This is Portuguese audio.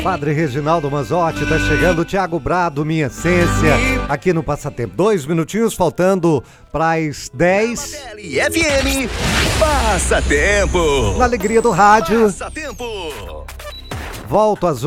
Padre Reginaldo Manzotti, tá chegando o Thiago Brado, Minha Essência, aqui no Passatempo. 2 minutinhos faltando para as 10. FM Passatempo. Na alegria do rádio. Passatempo. Volto às